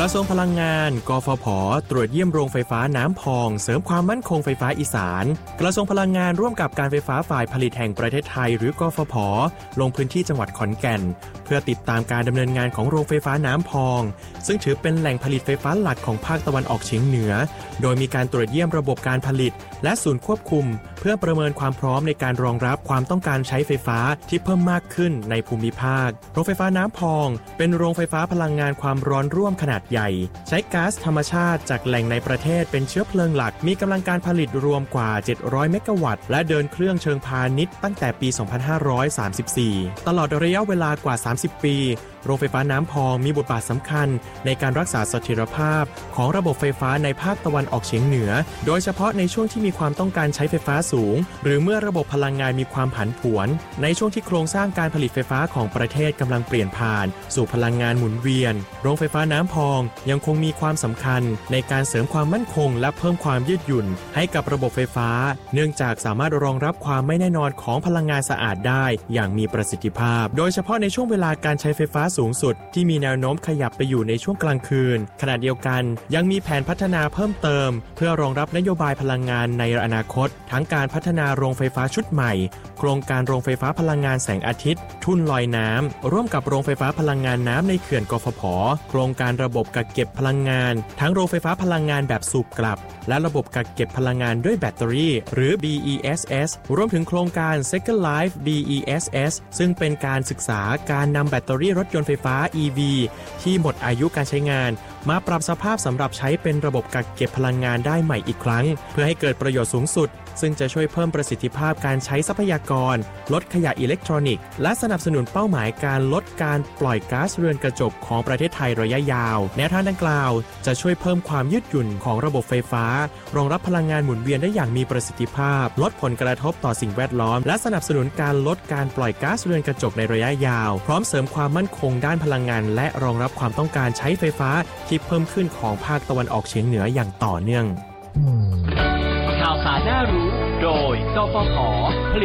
ระทรวงพลังงานกฟผ.ตรวจเยี่ยมโรงไฟฟ้าน้ำพองเสริมความมั่นคงไฟฟ้าอีสานกระทรวงพลังงานร่วมกับการไฟฟ้าฝ่ายผลิตแห่งประเทศไทยหรือกฟผ.ลงพื้นที่จังหวัดขอนแก่นเพื่อติดตามการดำเนินงานของโรงไฟฟ้าน้ำพองซึ่งถือเป็นแหล่งผลิตไฟฟ้าหลักของภาคตะวันออกเฉียงเหนือโดยมีการตรวจเยี่ยมระบบการผลิตและศูนย์ควบคุมเพื่อประเมินความพร้อมในการรองรับความต้องการใช้ไฟฟ้าที่เพิ่มมากขึ้นในภูมิภาคโรงไฟฟ้าน้ำพองเป็นโรงไฟฟ้าพลังงานความร้อนร่วมขนาดใหญ่ใช้ก๊าซธรรมชาติจากแหล่งในประเทศเป็นเชื้อเพลิงหลักมีกำลังการผลิตรวมกว่า700เมกะวัตต์และเดินเครื่องเชิงพาณิชย์ตั้งแต่ปี2534ตลอดระยะเวลากว่า30ปีโรงไฟฟ้าน้ำพองมีบทบาทสำคัญในการรักษาเสถียรภาพของระบบไฟฟ้าในภาคตะวันออกเฉียงเหนือโดยเฉพาะในช่วงที่มีความต้องการใช้ไฟฟ้าสูงหรือเมื่อระบบพลังงานมีความผันผวนในช่วงที่โครงสร้างการผลิตไฟฟ้าของประเทศกำลังเปลี่ยนผ่านสู่พลังงานหมุนเวียนโรงไฟฟ้าน้ำพองยังคงมีความสำคัญในการเสริมความมั่นคงและเพิ่มความยืดหยุ่นให้กับระบบไฟฟ้าเนื่องจากสามารถรองรับความไม่แน่นอนของพลังงานสะอาดได้อย่างมีประสิทธิภาพโดยเฉพาะในช่วงเวลาการใช้ไฟฟ้าสูงสุดที่มีแนวโน้มขยับไปอยู่ในช่วงกลางคืนขณะเดียวกันยังมีแผนพัฒนาเพิ่มเติมเพื่อรองรับนโยบายพลังงานในอนาคตทั้งการพัฒนาโรงไฟฟ้าชุดใหม่โครงการโรงไฟฟ้าพลังงานแสงอาทิตย์ทุ่นลอยน้ำร่วมกับโรงไฟฟ้าพลังงานน้ำในเขื่อนกฟผ.โครงการระบบกักเก็บพลังงานทั้งโรงไฟฟ้าพลังงานแบบสูบกลับและระบบกักเก็บพลังงานด้วยแบตเตอรี่หรือ BESS รวมถึงโครงการ Second Life BESS ซึ่งเป็นการศึกษาการนำแบตเตอรี่รถยนต์ไฟฟ้า EV ที่หมดอายุการใช้งานมาปรับสภาพสำหรับใช้เป็นระบบกักเก็บพลังงานได้ใหม่อีกครั้งเพื่อให้เกิดประโยชน์สูงสุดซึ่งจะช่วยเพิ่มประสิทธิภาพการใช้ทรัพยากรลดขยะอิเล็กทรอนิกส์และสนับสนุนเป้าหมายการลดการปล่อยก๊าซเรือนกระจกของประเทศไทยระยะยาวแนวทางดังกล่าวจะช่วยเพิ่มความยืดหยุ่นของระบบไฟฟ้ารองรับพลังงานหมุนเวียนได้อย่างมีประสิทธิภาพลดผลกระทบต่อสิ่งแวดล้อมและสนับสนุนการลดการปล่อยก๊าซเรือนกระจกในระยะยาวพร้อมเสริมความมั่นคงด้านพลังงานและรองรับความต้องการใช้ไฟฟ้าที่เพิ่มขึ้นของภาคตะวันออกเฉียงเหนืออย่างต่อเนื่องข่าวสารน่ารู้โดยกฟผ.